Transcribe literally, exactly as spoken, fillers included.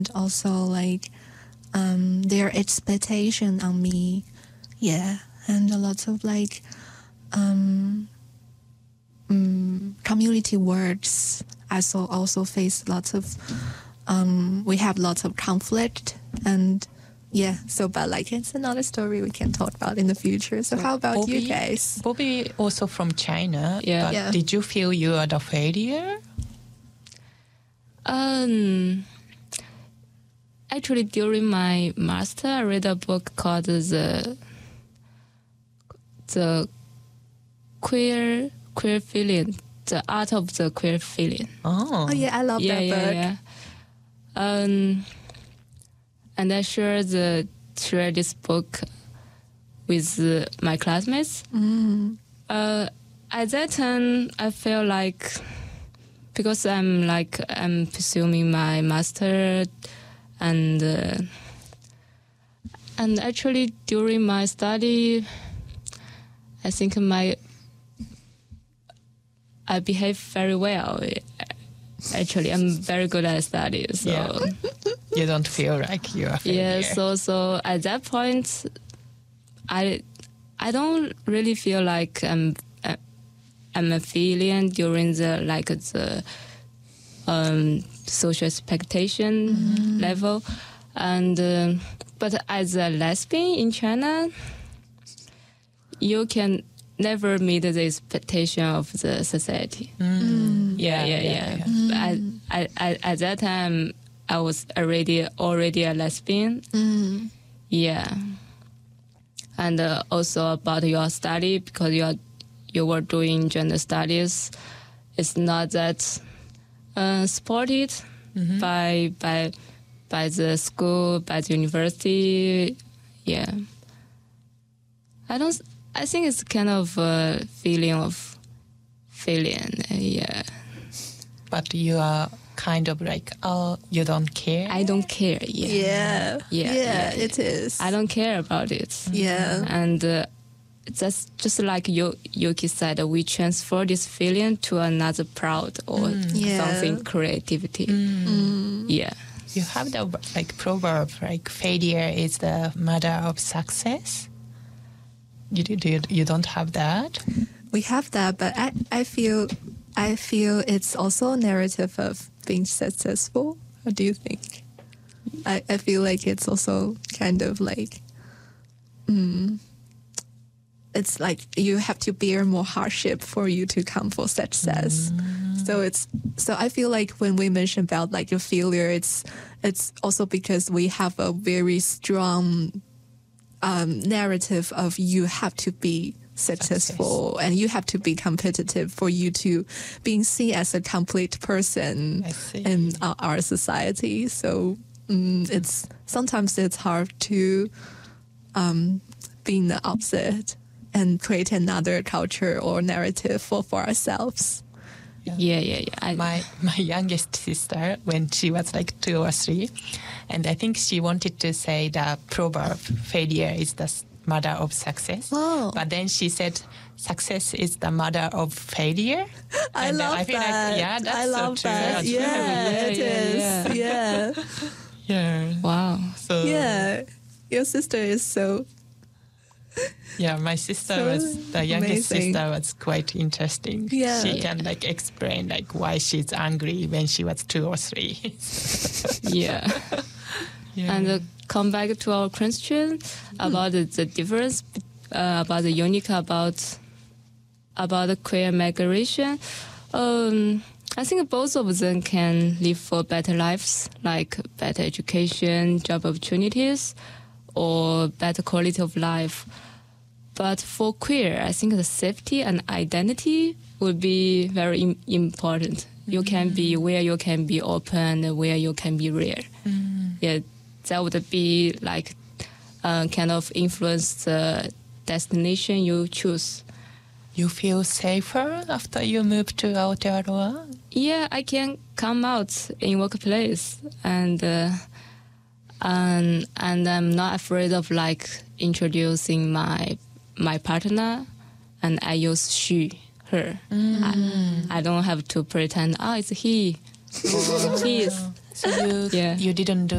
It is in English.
also like um, their expectation on me. Yeah, and a lot of like um, um, community works. I so also face lots of um, we have lots of conflict and yeah. So, but like it's another story we can talk about in the future. So, how about Bobby, you guys? Bobby also from China. Yeah. But Yeah. did you feel you are the failure? Um, actually, during my master, I read a book called the the queer queer feeling, the art of the queer feeling. Oh, Oh yeah, I love yeah, that yeah, book. yeah. Um, and I share the share this book with uh, my classmates. Mm. Uh, at that time, I felt like because I'm like I'm pursuing my master, and uh, and actually during my study, I think my I behave very well. Actually, I'm very good at studies. So. Yeah. You don't feel like you are a failure. Yeah, so so at that point, I I don't really feel like I'm I'm a failure during the like the um, social expectation Mm-hmm. level, and uh, but as a lesbian in China, you can never meet the expectation of the society. Mm. Yeah, yeah, yeah. yeah. I, I, I, at that time, I was already already a lesbian. Mm. Yeah, and uh, also about your study, because you are you were doing gender studies, it's not that uh, supported Mm-hmm. by by by the school, by the university. Yeah, I don't. I think it's kind of a feeling of feeling. Yeah, But you are kind of like, oh, you don't care? I don't care. Yeah, Yeah. Yeah, Yeah, yeah, it is. I don't care about it. Yeah. And uh, that's just like Yu- Yuki said, we transfer this feeling to another proud or Yeah. something creativity. Mm. Yeah. You have the like proverb, like failure is the mother of success. You do, you, you don't have that? We have that, but I, I feel I feel it's also a narrative of being successful. What do you think? I, I feel like it's also kind of like mm, it's like you have to bear more hardship for you to come for success. So it's so I feel like when we mention about like your failure, it's it's also because we have a very strong um, narrative of you have to be successful and you have to be competitive for you to being seen as a complete person I see. in our, our society. So mm, it's sometimes it's hard to um, be in the opposite and create another culture or narrative for, for ourselves. Yeah, yeah, yeah. I, my my youngest sister, when she was like two or three, and I think she wanted to say the proverb, failure is the s- mother of success. Oh. But then she said, success is the mother of failure. I And, uh, love I feel that. Like, yeah, that's I love so true. that. That's Yeah, true. it Yeah, is. yeah, Yeah. Yeah. wow. So Yeah. Your sister is so yeah, my sister So was the youngest amazing. sister was quite interesting. Yeah. She can like explain like why she's angry when she was two or three. Yeah. Yeah. And uh, come back to our question about the, the difference, uh, about the unique about about the queer migration. Um, I think both of them can live for better lives, like better education, job opportunities, or better quality of life. But for queer, I think the safety and identity would be very im- important. You can be where you can be open, and where you can be real. Yeah, that would be like uh, kind of influence the destination you choose. You feel safer after you move to Aotearoa? Yeah, I can come out in workplace and uh, and and I'm not afraid of like introducing my my partner, and I use she, her. I, I don't have to pretend. Oh, it's he. Or his. So you Yeah. you didn't do